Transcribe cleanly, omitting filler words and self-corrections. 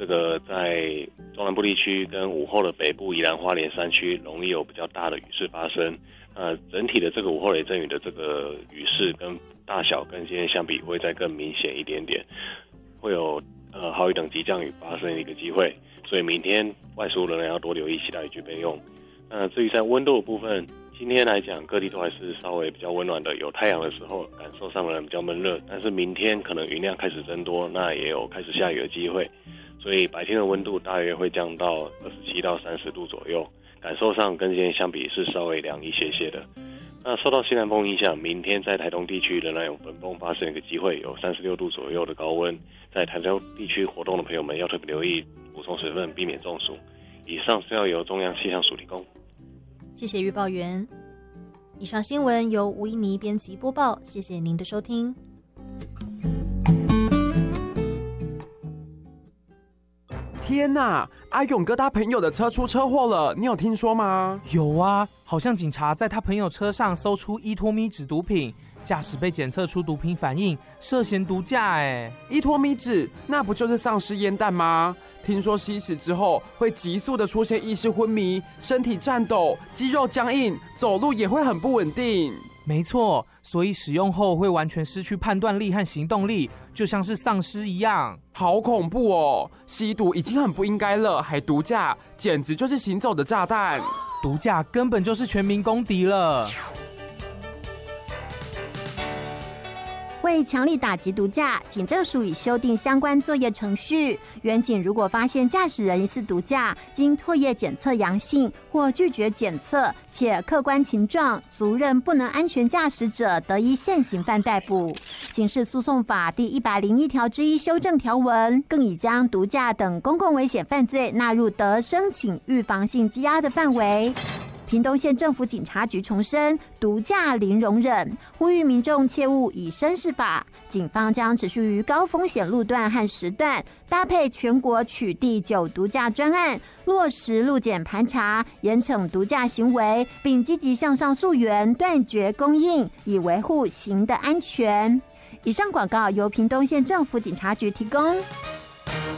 个在中南部地区跟午后的北部、宜兰花莲山区容易有比较大的雨势发生。整体的这个午后雷阵雨的这个雨势跟大小跟今天相比会再更明显一点点，会有豪雨等急降雨发生的一个机会，所以明天外出仍然要多留意其他雨具备用。至于在温度的部分，今天来讲各地都还是稍微比较温暖的，有太阳的时候感受上仍然比较闷热，但是明天可能云量开始增多，那也有开始下雨的机会，所以白天的温度大约会降到27到30度左右，感受上跟今天相比是稍微凉一些些的。那受到西南风影响，明天在台东地区仍然有焚风发生的一个机会，有36度左右的高温，在台东地区活动的朋友们要特别留意补充水分，避免中暑。以上是要由中央气象署提供。 谢谢预报员。以上新闻由吴依妮编辑播报，谢谢您的收听。 天哪！阿勇哥他朋友的车出车祸了，你有听说吗？ 有啊，好像警察在他朋友车上搜出依托咪酯毒品，驾驶被检测出毒品反应，涉嫌毒驾。 依托咪酯那不就是丧尸烟弹吗？听说吸食之后会急速的出现意识昏迷、身体颤抖、肌肉僵硬，走路也会很不稳定。 没错，所以使用后会完全失去判断力和行动力，就像是丧尸一样。 好恐怖哦！吸毒已经很不应该了，还毒驾，简直就是行走的炸弹。 毒驾根本就是全民公敌了。 为强力打击毒驾，警政署已修订相关作业程序。员警如果发现驾驶人疑似毒驾，经唾液检测阳性或拒绝检测，且客观情状足认不能安全驾驶者，得依现行犯逮捕。刑事诉讼法第101条之一修正条文，更已将毒驾等公共危险犯罪纳入得申请预防性羁押的范围。屏东县政府警察局重申毒驾零容忍，呼吁民众切勿以身试法。警方将持续于高风险路段和时段，搭配全国取缔酒毒驾专案，落实路检盘查，严惩毒驾行为，并积极向上溯源，断绝供应，以维护行的安全。以上广告由屏东县政府警察局提供。